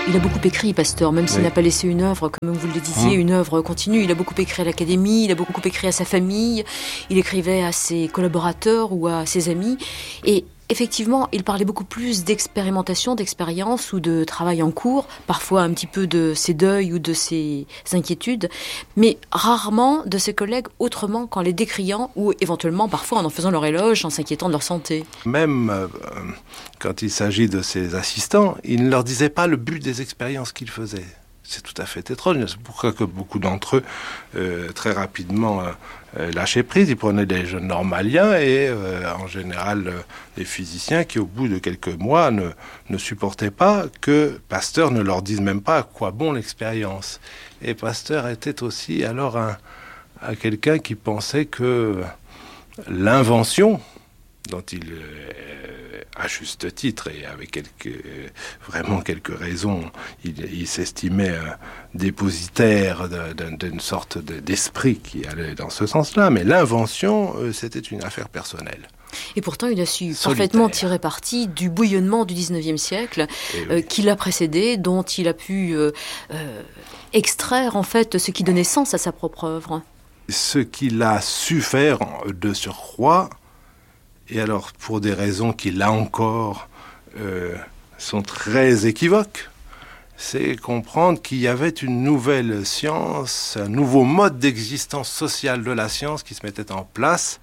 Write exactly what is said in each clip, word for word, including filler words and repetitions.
Il a beaucoup écrit, Pasteur, même s'il oui. n'a pas laissé une œuvre, comme vous le disiez, mmh. une œuvre continue. Il a beaucoup écrit à l'Académie, il a beaucoup écrit à sa famille, il écrivait à ses collaborateurs ou à ses amis. Et effectivement, il parlait beaucoup plus d'expérimentation, d'expérience ou de travail en cours, parfois un petit peu de ses deuils ou de ses inquiétudes, mais rarement de ses collègues autrement qu'en les décriant ou éventuellement parfois en en faisant leur éloge, en s'inquiétant de leur santé. Même euh, quand il s'agit de ses assistants, il ne leur disait pas le but des expériences qu'il faisait. C'est tout à fait étrange. C'est pourquoi que beaucoup d'entre eux, euh, très rapidement, euh, lâchaient prise. Ils prenaient des jeunes normaliens et, euh, en général, euh, des physiciens qui, au bout de quelques mois, ne, ne supportaient pas que Pasteur ne leur dise même pas à quoi bon l'expérience. Et Pasteur était aussi alors un, un quelqu'un qui pensait que l'invention, dont il... Euh, à juste titre et avec quelques, euh, vraiment quelques raisons, il, il s'estimait euh, dépositaire de, de, d'une sorte de, d'esprit qui allait dans ce sens-là, mais l'invention, euh, c'était une affaire personnelle. Et pourtant, il a su Solitaire. parfaitement tirer parti du bouillonnement du dix-neuvième siècle oui. euh, qui l'a précédé, dont il a pu euh, euh, extraire en fait ce qui donnait sens à sa propre œuvre. Ce qu'il a su faire de surcroît, et alors, pour des raisons qui, là encore, euh, sont très équivoques, c'est comprendre qu'il y avait une nouvelle science, un nouveau mode d'existence sociale de la science qui se mettait en place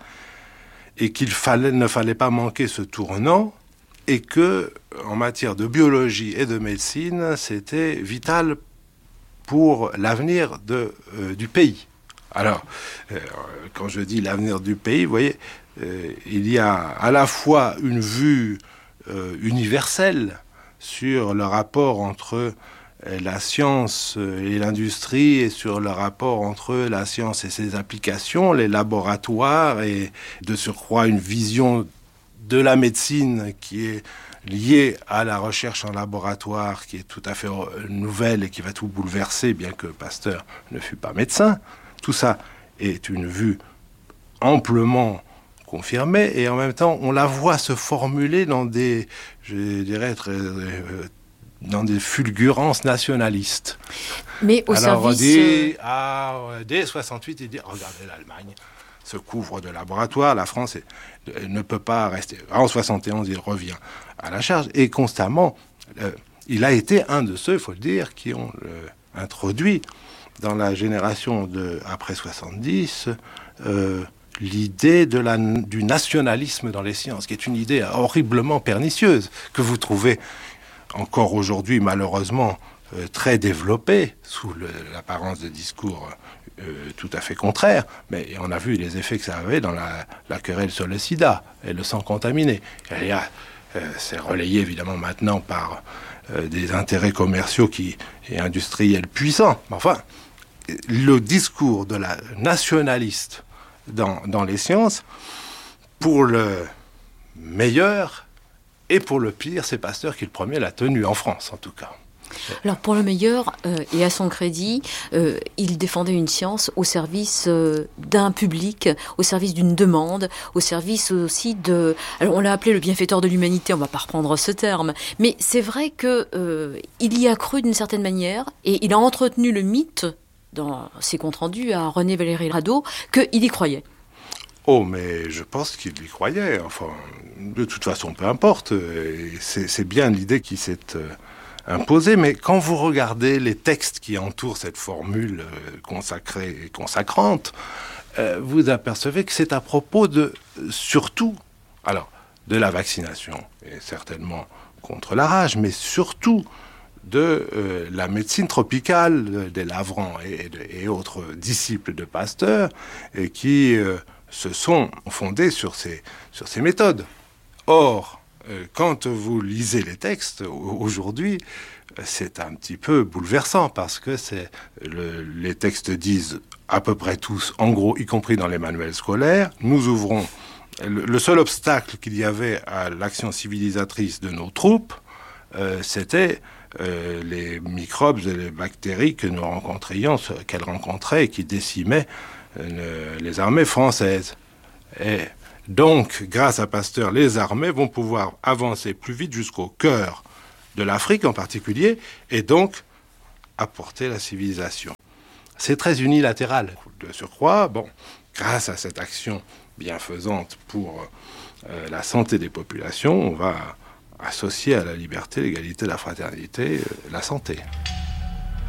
et qu'il fallait, ne fallait pas manquer ce tournant et que, en matière de biologie et de médecine, c'était vital pour l'avenir de, euh, du pays. Alors, euh, quand je dis l'avenir du pays, vous voyez, euh, il y a à la fois une vue euh, universelle sur le rapport entre euh, la science et l'industrie et sur le rapport entre la science et ses applications, les laboratoires, et de surcroît une vision de la médecine qui est liée à la recherche en laboratoire, qui est tout à fait nouvelle et qui va tout bouleverser, bien que Pasteur ne fût pas médecin. Tout ça est une vue amplement confirmée et en même temps, on la voit se formuler dans des, je dirais, très, euh, dans des fulgurances nationalistes. Mais au Alors, service... on dit, ah, dès soixante-huit, il dit, regardez l'Allemagne se couvre de laboratoires, la France est, ne peut pas rester. En soixante et onze, il revient à la charge et constamment, euh, il a été un de ceux, il faut le dire, qui ont euh, introduit dans la génération de, après soixante-dix, euh, l'idée de la, du nationalisme dans les sciences, qui est une idée horriblement pernicieuse, que vous trouvez encore aujourd'hui, malheureusement, euh, très développée, sous le, l'apparence de discours euh, tout à fait contraires, mais on a vu les effets que ça avait dans la, la querelle sur le sida et le sang contaminé. Et là, euh, c'est relayé évidemment maintenant par euh, des intérêts commerciaux qui, et industriels puissants. Mais enfin, le discours de la nationaliste dans, dans les sciences, pour le meilleur et pour le pire, c'est Pasteur qui le premier l'a tenu, en France en tout cas. Alors pour le meilleur, euh, et à son crédit, euh, il défendait une science au service euh, d'un public, au service d'une demande, au service aussi de... Alors on l'a appelé le bienfaiteur de l'humanité, on ne va pas reprendre ce terme, mais c'est vrai qu'il euh, y a cru d'une certaine manière, et il a entretenu le mythe dans ses comptes rendus à René Valéry Rado, qu'il y croyait. Oh, mais je pense qu'il y croyait. Enfin, de toute façon, peu importe. C'est, c'est bien l'idée qui s'est euh, imposée. Mais quand vous regardez les textes qui entourent cette formule euh, consacrée et consacrante, euh, vous apercevez que c'est à propos de, surtout, alors, de la vaccination, et certainement contre la rage, mais surtout de euh, la médecine tropicale de, des Lavrans et, de, et autres disciples de Pasteur, et qui euh, se sont fondés sur ces, sur ces méthodes. Or, euh, quand vous lisez les textes aujourd'hui, c'est un petit peu bouleversant, parce que c'est, le, les textes disent à peu près tous, en gros, y compris dans les manuels scolaires, nous ouvrons le, le seul obstacle qu'il y avait à l'action civilisatrice de nos troupes, euh, c'était Euh, les microbes et les bactéries que nous rencontrions, qu'elles rencontraient et qui décimaient euh, les armées françaises. Et donc, grâce à Pasteur, les armées vont pouvoir avancer plus vite jusqu'au cœur de l'Afrique en particulier, et donc apporter la civilisation. C'est très unilatéral. De surcroît, bon, grâce à cette action bienfaisante pour euh, la santé des populations, on va associer à la liberté, l'égalité, la fraternité, euh, la santé.